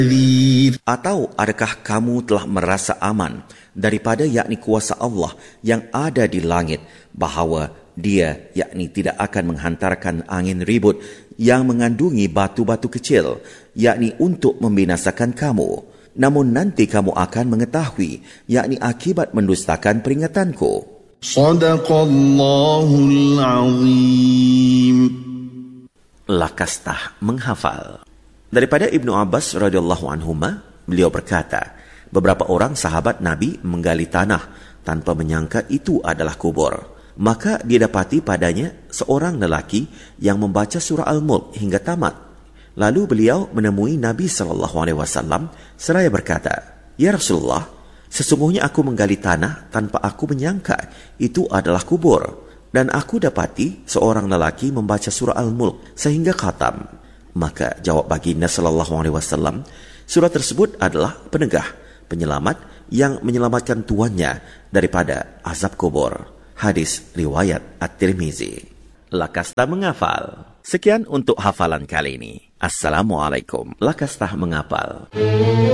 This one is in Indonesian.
Atau adakah kamu telah merasa aman daripada yakni kuasa Allah yang ada di langit, bahawa dia yakni tidak akan menghantarkan angin ribut yang mengandungi batu-batu kecil yakni untuk membinasakan kamu, namun nanti kamu akan mengetahui yakni akibat mendustakan peringatanku. Sadaqallahul azim. Lakastah menghafal. Daripada Ibnu Abbas radhiyallahu anhuma, beliau berkata, beberapa orang sahabat Nabi menggali tanah tanpa menyangka itu adalah kubur. Maka dia dapati padanya seorang lelaki yang membaca surah Al-Mulk hingga tamat. Lalu beliau menemui Nabi SAW seraya berkata, "Ya Rasulullah, sesungguhnya aku menggali tanah tanpa aku menyangka itu adalah kubur. Dan aku dapati seorang lelaki membaca surah Al-Mulk sehingga khatam." Maka jawab baginda SAW, surah tersebut adalah penegah, penyelamat yang menyelamatkan tuannya daripada azab kubur. Hadis riwayat At-Tirmizi. Lakastah menghafal. Sekian untuk hafalan kali ini. Assalamualaikum. Lakastah menghafal.